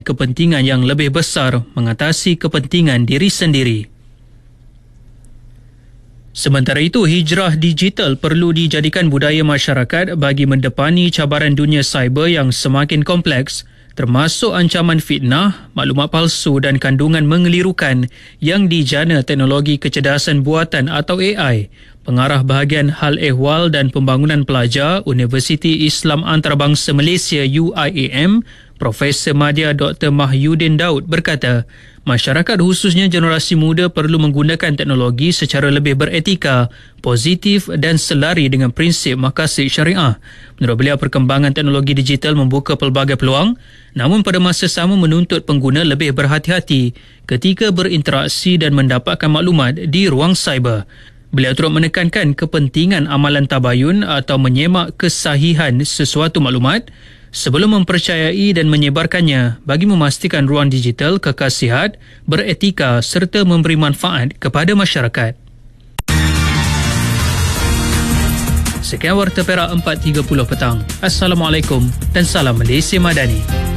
kepentingan yang lebih besar mengatasi kepentingan diri sendiri. Sementara itu, hijrah digital perlu dijadikan budaya masyarakat bagi mendepani cabaran dunia cyber yang semakin kompleks, termasuk ancaman fitnah, maklumat palsu dan kandungan mengelirukan yang dijana teknologi kecerdasan buatan atau AI. Pengarah Bahagian Hal Ehwal dan Pembangunan Pelajar Universiti Islam Antarabangsa Malaysia UIAM, Profesor Madya Dr. Mahyudin Daud berkata, masyarakat khususnya generasi muda perlu menggunakan teknologi secara lebih beretika, positif dan selari dengan prinsip maqasid syariah. Menurut beliau, perkembangan teknologi digital membuka pelbagai peluang, namun pada masa sama menuntut pengguna lebih berhati-hati ketika berinteraksi dan mendapatkan maklumat di ruang cyber. Beliau turut menekankan kepentingan amalan tabayun atau menyemak kesahihan sesuatu maklumat sebelum mempercayai dan menyebarkannya bagi memastikan ruang digital kekal sihat, beretika serta memberi manfaat kepada masyarakat. Sekian Warta Perak 4.30 petang. Assalamualaikum dan salam Malaysia Madani.